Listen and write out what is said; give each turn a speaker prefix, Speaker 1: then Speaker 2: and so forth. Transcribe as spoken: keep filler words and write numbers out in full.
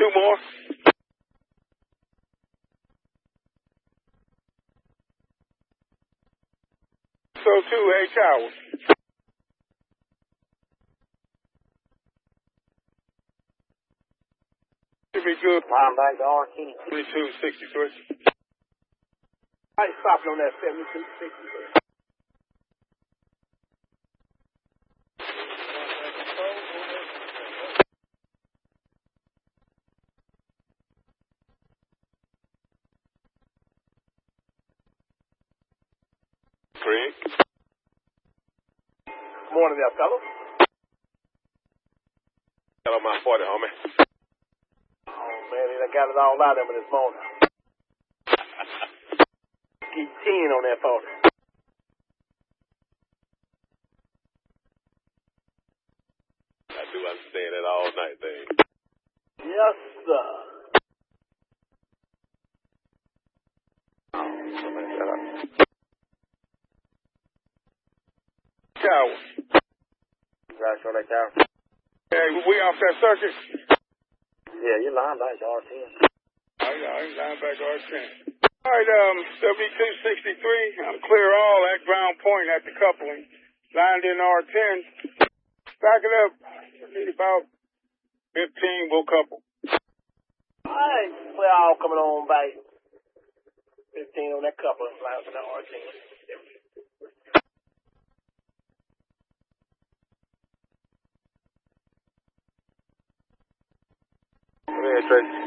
Speaker 1: two more. So two, eight towers. Should be good.
Speaker 2: Line back to R ten.
Speaker 1: twenty-two sixty-three.
Speaker 2: I ain't stopping on that seventy-two sixty-three.
Speaker 1: Craig.
Speaker 2: Morning there, fellas.
Speaker 1: Got on my forty, homie.
Speaker 2: Oh, man, they done got it all out of me this morning. Keep ten on that forty.
Speaker 1: I do understand that all night thing.
Speaker 2: Yes, sir.
Speaker 1: Oh, somebody shut up. Tower.
Speaker 2: Guys, show that tower.
Speaker 1: Hey, we off that circuit?
Speaker 2: Yeah, you line back to R ten.
Speaker 1: Oh, yeah, I line back to R ten. All right, um, W two sixty-three, I'm clear all at ground point at the coupling. Lined in R ten. Back it up. Need about fifteen, we'll couple.
Speaker 2: All right, we're all coming on back. fifteen on that couple and flying for that R ten.
Speaker 1: Go ahead, Tracy.